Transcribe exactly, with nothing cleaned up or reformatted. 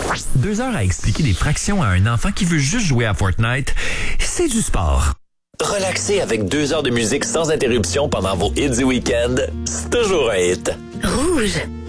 Deux heures à expliquer des fractions à un enfant qui veut juste jouer à Fortnite, c'est du sport. Relaxer avec deux heures de musique sans interruption pendant vos hits du week-end, c'est toujours un hit. Rouge.